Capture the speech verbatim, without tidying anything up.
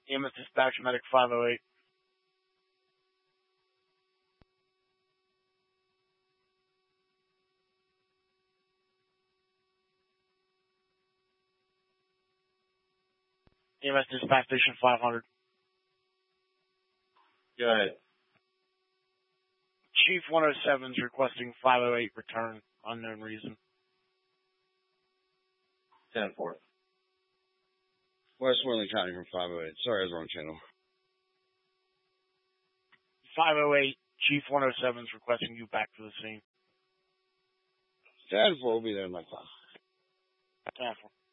E M S Dispatch Medic five oh eight. E M S Dispatch Station five hundred. Go ahead. Chief one oh seven is requesting five oh eight return, unknown reason. ten four. Westmoreland County from five oh eight. Sorry, I was wrong channel. five oh eight, Chief one oh seven is requesting you back to the scene. ten four will be there in like five. ten four.